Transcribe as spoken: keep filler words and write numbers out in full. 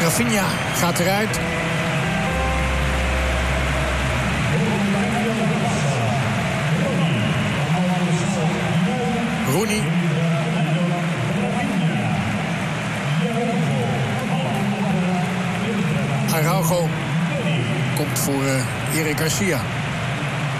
Rafinha gaat eruit. Rooney. Araujo komt voor uh, Eric Garcia.